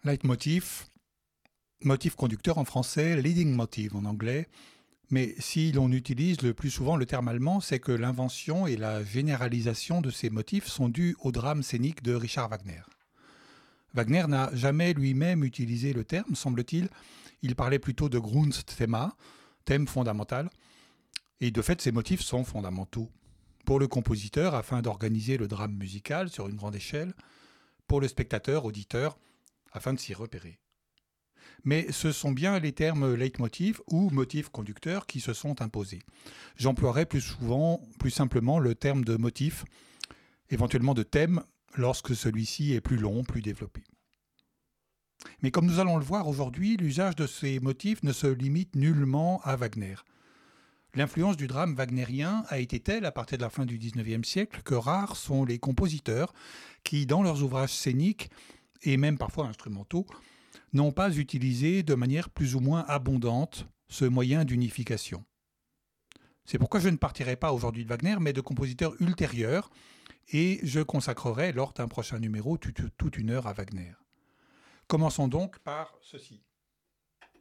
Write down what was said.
Leitmotiv, motif conducteur en français, leading motive en anglais. Mais si l'on utilise le plus souvent le terme allemand, c'est que l'invention et la généralisation de ces motifs sont dues au drame scénique de Richard Wagner. Wagner n'a jamais lui-même utilisé le terme, semble-t-il. Il parlait plutôt de Grundthema, thème fondamental. Et de fait, ces motifs sont fondamentaux pour le compositeur afin d'organiser le drame musical sur une grande échelle, pour le spectateur, auditeur, afin de s'y repérer. Mais ce sont bien les termes leitmotiv ou motif conducteur qui se sont imposés. J'emploierai plus simplement le terme de motif, éventuellement de thème, lorsque celui-ci est plus long, plus développé. Mais comme nous allons le voir aujourd'hui, l'usage de ces motifs ne se limite nullement à Wagner. L'influence du drame wagnérien a été telle à partir de la fin du XIXe siècle que rares sont les compositeurs qui, dans leurs ouvrages scéniques et même parfois instrumentaux, n'ont pas utilisé de manière plus ou moins abondante ce moyen d'unification. C'est pourquoi je ne partirai pas aujourd'hui de Wagner, mais de compositeurs ultérieurs, et je consacrerai lors d'un prochain numéro toute une heure à Wagner. Commençons donc par ceci.